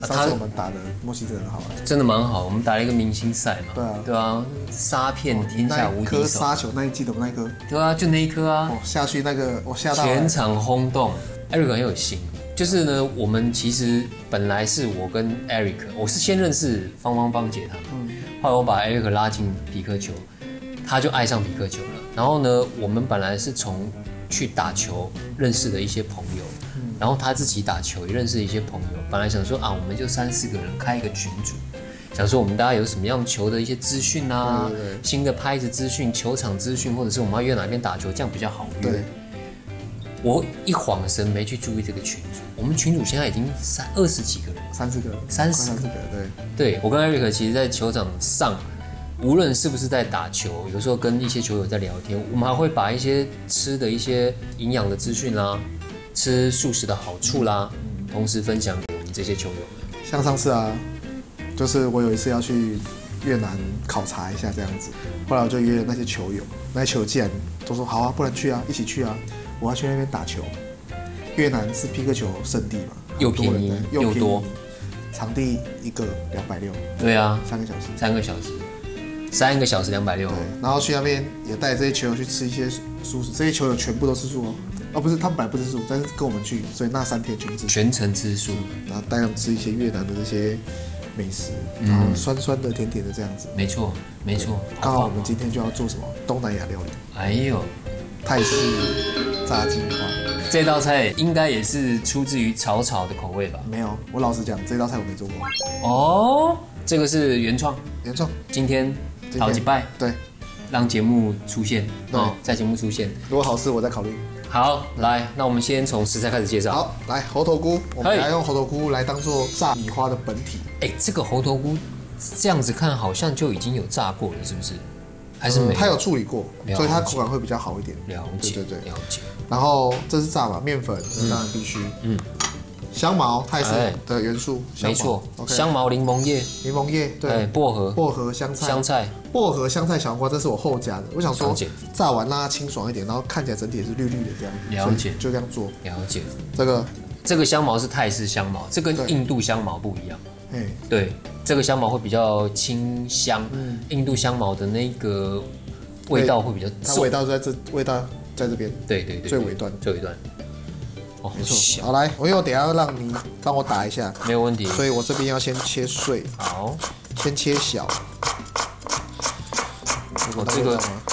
上次我们打的默契真的很好， 真的蛮好。我们打了一个明星赛嘛，对啊，杀遍天下无敌手。 那一颗杀球，那一记得那一颗？ 对啊，就那一颗啊， 下去那个我吓到， 全场轰动。Eric 很有心，就是呢，我们其实本来是我跟 Eric， 我是先认识芳姐他们，后来我把 Eric 拉进匹克球，他就爱上匹克球了。然后呢，我们本来是从去打球认识的一些朋友。然后他自己打球也认识一些朋友，本来想说啊，我们就3-4个人开一个群组，想说我们大家有什么样球的一些资讯啊，新的拍子资讯、球场资讯，或者是我们要约哪边打球，这样比较好约。对。我一晃神没去注意这个群组，我们群组现在已经20几个人，30个，对。我跟 Eric 其实在球场上，无论是不是在打球，有时候跟一些球友在聊天，我们还会把一些吃的一些营养的资讯啦。吃素食的好处啦，同时分享给我们这些球友们。 像上次啊，就是我有一次要去越南考察一下这样子，后来我就约了那些球友，那些球友既然都说好啊，不然去啊，一起去啊，我要去那边打球。越南是匹克球圣地嘛， 又便宜又多， 场地一个260。 对啊 ，3个小时 ，3个小时260。对， 然后去那边也带这些球友去吃一些素食，这些球友全部都吃素哦。不是，他们本来不吃素，但是跟我们去，所以那3天全程吃素， 然后带他们吃一些越南的这些美食，然后酸酸的、甜甜的这样子。 没错。 刚好我们今天就要做什么东南亚料理？ 哎呦， 泰式炸金花。 这道菜应该也是出自于草草的口味吧？ 没有，我老实讲，这道菜我没做过。 哦，这个是原创。今天讨几拜， 对， 让节目出现，在节目出现。 如果好吃，我再考虑。 好，来，那我们先从食材开始介绍。 好，来猴头菇，我们来用猴头菇来当做炸米花的本体。 这个猴头菇这样子看好像就已经有炸过了，是不是？还是没有？ 它有处理过，所以它口感会比较好一点。 了解。 然后这是炸嘛，面粉当然必须。香茅，泰式的元素， 没错。香茅、柠檬叶， 对， 薄荷、 香菜， 薄荷、香菜、小黄瓜，这是我后加的。我想说，炸完让它清爽一点，然后看起来整体也是绿绿的这样子。 了解， 就这样做。 了解。 这个香茅是泰式香茅，这跟印度香茅不一样。对，这个香茅会比较清香，印度香茅的那个味道会比较重。 它味道在这边。 对， 最尾段。 哦， 没错。好，来，因为我等一下要让你帮我打一下， 没有问题。 所以我这边要先切碎， 好， 先切小。